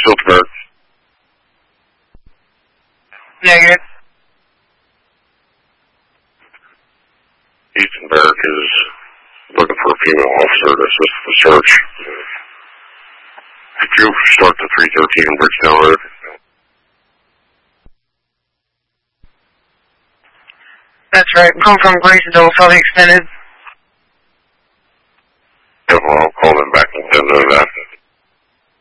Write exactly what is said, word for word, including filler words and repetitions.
still to Barrett? Negative. Ethan Barrett is looking for a female officer to assist the search. Could you start the three thirteen Bridgetown Road? That's right. I'm calling from Graceville, Southern Extended. Yeah, well, I'll call them back and let them know that.